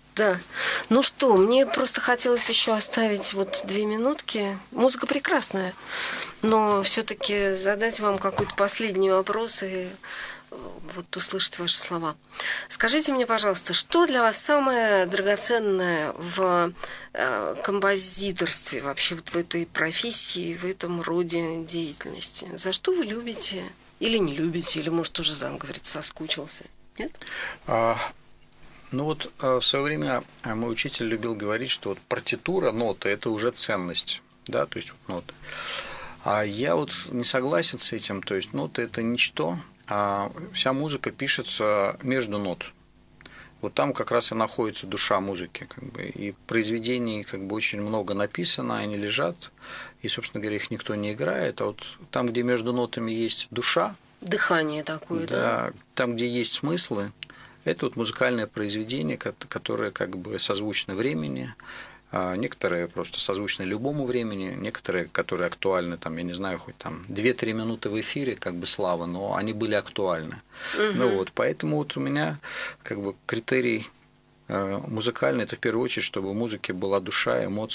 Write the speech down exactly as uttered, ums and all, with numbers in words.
Да. Ну что, мне просто хотелось еще оставить вот две минутки. Музыка прекрасная, но все-таки задать вам какой-то последний вопрос и э, вот услышать ваши слова. Скажите мне, пожалуйста, что для вас самое драгоценное в э, композиторстве, вообще вот в этой профессии, в этом роде деятельности? За что вы любите или не любите, или, может, уже, там, говорится, соскучился? Нет? А, ну вот а, в свое время а, мой учитель любил говорить, что вот партитура, ноты – это уже ценность, да, то есть вот ноты. А я вот не согласен с этим, то есть ноты – это ничто, а вся музыка пишется между нот. Вот там как раз и находится душа музыки, как бы, и произведений как бы очень много написано, они лежат, и, собственно говоря, их никто не играет, а вот там, где между нотами есть душа, Дыхание такое, да? да, там, где есть смыслы, это вот музыкальное произведение, которое как бы созвучно времени, а некоторые просто созвучны любому времени, некоторые, которые актуальны, там, я не знаю, хоть там две-три минуты в эфире, как бы слава, но они были актуальны. Угу. Ну вот, поэтому вот у меня как бы критерий музыкальный – это в первую очередь, чтобы у музыки была душа, эмоции.